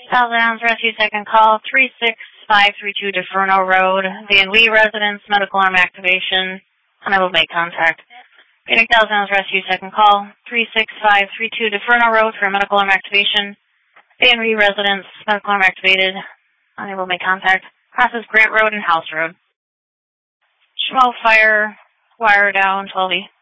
Southbound Rescue Second Call, 36532 Deferno Road, Van Wee Residence, medical arm activation, unable to make contact. Phoenix Southbound Rescue Second Call, 36532 Deferno Road for medical arm activation, Van Wee Residence, medical arm activated, unable to make contact. Process Grant Road and House Road. Schmo Fire, wire down, 12E.